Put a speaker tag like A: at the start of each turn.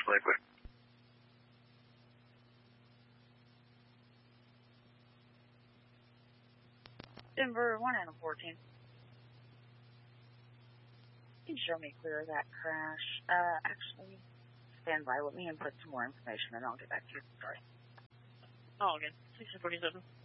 A: liquid.
B: Denver, 1 out of 14. You can show me clear of that crash. Actually, stand by. Let me input some more information and I'll get back to you. Sorry.
C: Oh, again. 647.